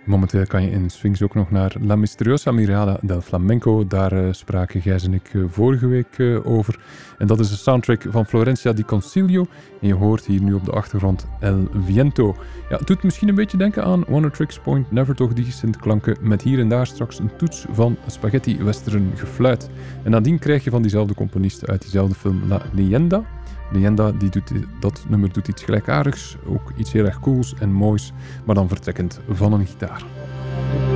Momenteel kan je in Sphinx ook nog naar La Misteriosa Mirada del Flamenco. Daar spraken Gijs en ik vorige week over. En dat is de soundtrack van Florencia di Concilio. En je hoort hier nu op de achtergrond El Viento. Ja, het doet misschien een beetje denken aan One Tricks Point Never, toch die synthklanken met hier en daar straks een toets van spaghetti western gefluit. En nadien krijg je van diezelfde componist uit diezelfde film La Leyenda. Leyenda, dat nummer doet iets gelijkaardigs, ook iets heel erg cools en moois, maar dan vertrekkend van een gitaar.